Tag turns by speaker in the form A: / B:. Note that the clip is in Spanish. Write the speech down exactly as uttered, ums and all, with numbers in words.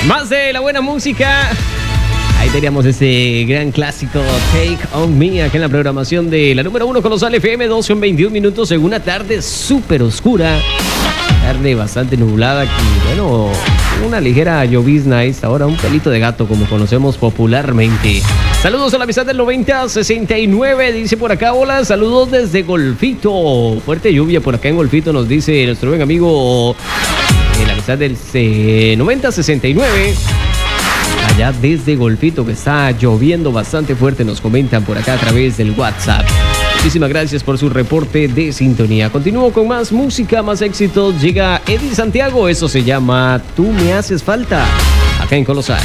A: Más de la buena música. Ahí teníamos ese gran clásico Take On Me, acá en la programación de la número uno Colosal F M, doce con veintiún minutos en una tarde súper oscura. Tarde bastante nublada aquí, bueno, una ligera llovizna a esta hora, un pelito de gato como conocemos popularmente. Saludos a la amistad del noventa sesenta y nueve, dice por acá, hola, saludos desde Golfito. Fuerte lluvia por acá en Golfito, nos dice nuestro buen amigo, eh, la amistad del eh, noventa sesenta y nueve. Allá desde Golfito, que está lloviendo bastante fuerte, nos comentan por acá a través del WhatsApp. Muchísimas gracias por su reporte de sintonía. Continúo con más música, más éxitos. Llega Eddie Santiago, eso se llama Tú me haces falta, acá en Colosal.